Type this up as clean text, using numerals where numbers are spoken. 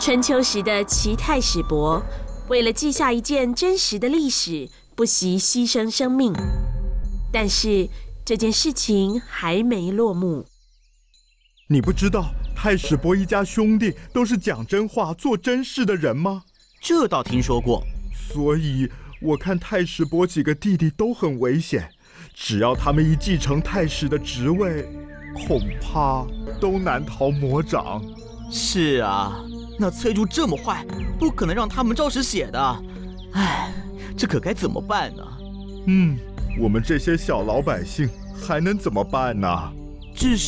春秋时的齐太史伯，为了记下一件真实的历史，不惜牺牲生命。但是这件事情还没落幕。 你不知道太史伯一家兄弟都是讲真话、做真事的人吗？ 这倒听说过。 所以我看太史伯几个弟弟都很危险，只要他们一继承太史的职位，恐怕都难逃魔掌。 是啊，那崔杼这么坏，不可能让他们照实写的。唉，这可该怎么办呢？ 我们这些小老百姓还能怎么办呢？ 至少